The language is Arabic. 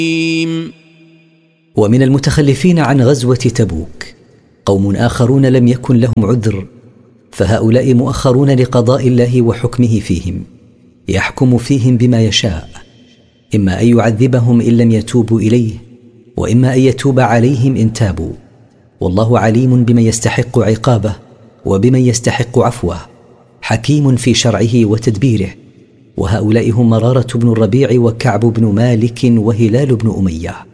ومن المتخلفين عن غزوة تبوك قوم آخرون لم يكن لهم عذر، فهؤلاء مؤخرون لقضاء الله وحكمه فيهم، يحكم فيهم بما يشاء، إما أن يعذبهم إن لم يتوبوا إليه، وإما أن يتوب عليهم إن تابوا، والله عليم بمن يستحق عقابه وبمن يستحق عفوه، حكيم في شرعه وتدبيره. وهؤلاء هم مرارة بن الربيع وكعب بن مالك وهلال بن أمية.